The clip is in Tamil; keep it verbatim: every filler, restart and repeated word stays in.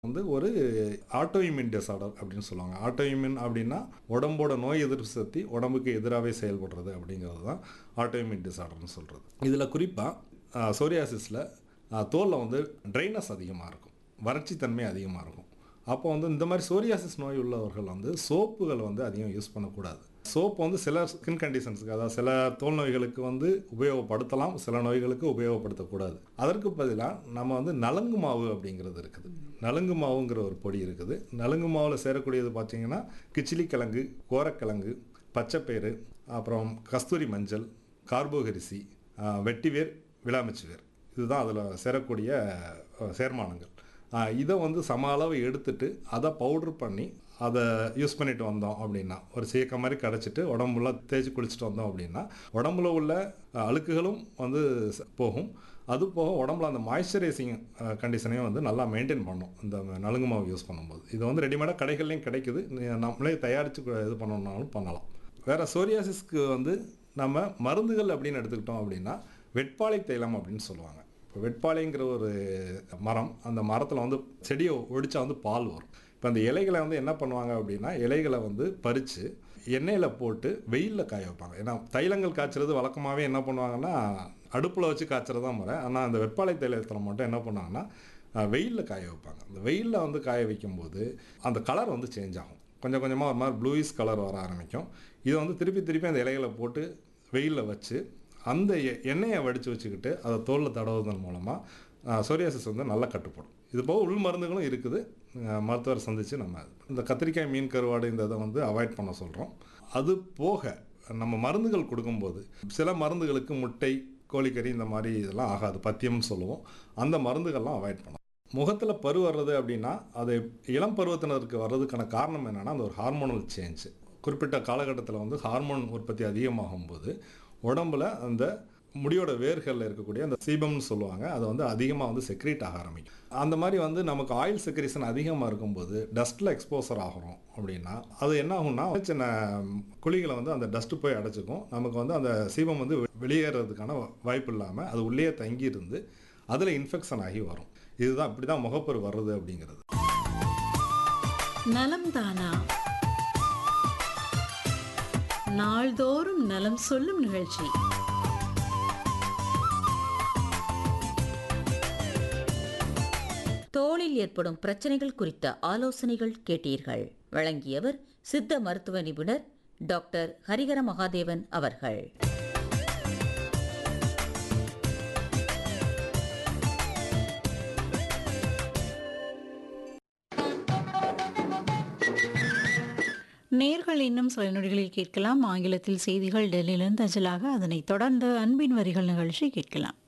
வந்து ஒரு ஆட்டோ இம்யூன் டிஸார்டர் அப்படின்னு சொல்லுவாங்க. ஆட்டோ இம்யூன் அப்படின்னா உடம்போட நோய் எதிர்ப்பு சக்தி உடம்புக்கு எதிராகவே செயல்படுறது அப்படிங்கிறது தான் ஆட்டோ இம்யூன் டிஸார்டர்னு சொல்கிறது. இதில் குறிப்பாக சோரியாசிஸில் தோலில் வந்து ட்ரைனஸ் அதிகமாக இருக்கும், வறட்சி தன்மை அதிகமாக இருக்கும். அப்போ வந்து இந்த மாதிரி சோரியாசிஸ் நோய் உள்ளவர்கள் வந்து சோப்புகள் வந்து அதிகம் யூஸ் பண்ணக்கூடாது. சோப்பு வந்து சில ஸ்கின் கண்டிஷன்ஸுக்கு, அதாவது சில தோல் நோய்களுக்கு வந்து உபயோகப்படுத்தலாம், சில நோய்களுக்கு உபயோகப்படுத்தக்கூடாது. அதற்கு பதிலாக நம்ம வந்து நலங்கு மாவு அப்படிங்கிறது இருக்குது. நலங்கு மாவுங்கிற ஒரு பொடி இருக்குது. நலங்கு மாவில் சேரக்கூடியது பார்த்திங்கன்னா கிச்சிலி கிழங்கு, கோரக்கிழங்கு, பச்சைப்பயிறு, அப்புறம் கஸ்தூரி மஞ்சள், கார்போகரிசி, வெட்டிவேர், விளாமிச்சி வேர், இதுதான் அதில் சேரக்கூடிய சேர்மானங்கள். இதை வந்து சம அளவு எடுத்துட்டு அதை பவுட்ரு பண்ணி அதை யூஸ் பண்ணிட்டு வந்தோம் அப்படின்னா, ஒரு சீக்க மாதிரி கரைச்சிட்டு உடம்புல தேய்ச்சி குளிச்சுட்டு வந்தோம் அப்படின்னா உடம்புல உள்ள அழுக்குகளும் வந்து போகும். அது போக உடம்புல அந்த மாய்ஸ்சரைசிங் கண்டிஷனையும் வந்து நல்லா மெயின்டைன் பண்ணும் இந்த நலுங்கு மாவு யூஸ் பண்ணும்போது. இது வந்து ரெடிமேடாக கடைகள்லையும் கிடைக்குது, நம்மளே தயாரித்து இது பண்ணணுன்னாலும் பண்ணலாம். வேறு சோரியாசிஸ்க்கு வந்து நம்ம மருந்துகள் அப்படின்னு எடுத்துக்கிட்டோம் அப்படின்னா வெட்பாலை தைலம் அப்படின்னு சொல்லுவாங்க. இப்போ வெட்பாலைங்கிற ஒரு மரம், அந்த மரத்தில் வந்து செடியை ஒடிச்சா வந்து பால் வரும். இப்போ அந்த இலைகளை வந்து என்ன பண்ணுவாங்க அப்படின்னா இலைகளை வந்து பறித்து எண்ணெயில் போட்டு வெயிலில் காய வைப்பாங்க. ஏன்னா தைலங்கள் காய்ச்சறது வழக்கமாகவே என்ன பண்ணுவாங்கன்னா அடுப்பில் வச்சு காய்ச்சறது தான் முறை. ஆனால் அந்த வெட்பாலை தைலத்தில் மட்டும் என்ன பண்ணுவாங்கன்னா வெயிலில் காய வைப்பாங்க. அந்த வெயிலில் வந்து காய வைக்கும்போது அந்த கலர் வந்து சேஞ்ச் ஆகும், கொஞ்சம் கொஞ்சமாக ஒரு மாதிரி ப்ளூயிஷ் கலர் வர ஆரம்பிக்கும். இதை வந்து திருப்பி திருப்பி அந்த இலைகளை போட்டு வெயிலில் வச்சு அந்த எண்ணெயை வடித்து வச்சுக்கிட்டு அதை தோலில் தடவுவதன் மூலமாக சோரியாசிஸ் வந்து நல்லா கட்டுப்படும். இது போக உள் மருந்துகளும் இருக்குது, மருத்துவரை சந்தித்து நம்ம இந்த கத்திரிக்காய், மீன் கருவாடு இந்த இதை வந்து அவாய்ட் பண்ண சொல்கிறோம். அது போக நம்ம மருந்துகள் கொடுக்கும்போது சில மருந்துகளுக்கு முட்டை, கோழிக்கறி இந்த மாதிரி இதெல்லாம் ஆகாது, பத்தியம்னு சொல்லுவோம். அந்த மருந்துகள்லாம் அவாய்ட் பண்ணலாம். முகத்தில் பரு வர்றது அப்படின்னா அது இளம் பருவத்தினருக்கு வர்றதுக்கான காரணம் என்னென்னா அந்த ஒரு ஹார்மோனல் சேஞ்ச். குறிப்பிட்ட காலகட்டத்தில் வந்து ஹார்மோன் உற்பத்தி அதிகமாகும் போது உடம்புல அந்த முடியோட வேர்களில் இருக்கக்கூடிய அந்த சீபம்னு சொல்லுவாங்க, அதை வந்து அதிகமாக வந்து செக்ரேட் ஆக ஆரம்பிக்கும். அந்த மாதிரி வந்து நமக்கு ஆயில் செக்ரேஷன் அதிகமாக இருக்கும்போது டஸ்ட்டில் எக்ஸ்போசர் ஆகிறோம் அப்படின்னா அது என்ன ஆகும்னா சின்ன குழிகளை வந்து அந்த டஸ்ட்டு போய் அடைச்சிக்கும். நமக்கு வந்து அந்த சீபம் வந்து வெளியேறதுக்கான வாய்ப்பு இல்லாமல் அது உள்ளே தங்கி இருந்து அதில் இன்ஃபெக்ஷன் ஆகி வரும். இதுதான் இப்படி தான் முகப்பரு வர்றது அப்படிங்கிறது. நலம் தானா, நாள்தோறும் நலம் சொல்லும் நிகழ்ச்சி. தோலில் ஏற்படும் பிரச்சனைகள் குறித்த ஆலோசனைகள் கேட்டீர்கள். வழங்கியவர் சித்த மருத்துவ நிபுணர் டாக்டர் ஹரிஹர மகாதேவன் அவர்கள். நேர்கள் இன்னும் சில நொடிகளில் கேட்கலாம் ஆங்கிலத்தில் செய்திகள் டெல்லியிலிருந்து அஞ்சலாக. அதனைத் தொடர்ந்து அன்பின் வரிகள் நிகழ்ச்சி கேட்கலாம்.